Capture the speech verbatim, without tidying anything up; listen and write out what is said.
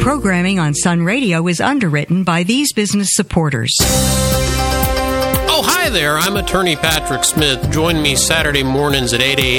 Programming on Sun Radio is underwritten by these business supporters. Oh, hi there. I'm attorney Patrick Smith. Join me Saturday mornings at eight a.m.